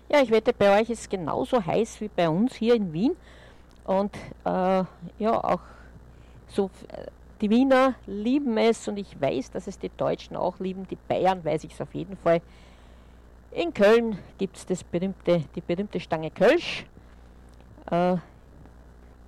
Ja, ich wette, bei euch ist es genauso heiß wie bei uns hier in Wien. Und ja, auch so, die Wiener lieben es und ich weiß, dass es die Deutschen auch lieben. Die Bayern weiß ich es auf jeden Fall. In Köln gibt es die berühmte Stange Kölsch.